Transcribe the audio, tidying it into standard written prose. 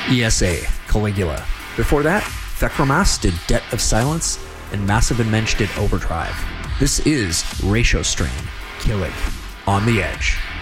ESA, Caligula. Before that, Thekromas did Debt of Silence, and Massive and Mensch did Overdrive. This is Ratio Strain, Killing on the Edge.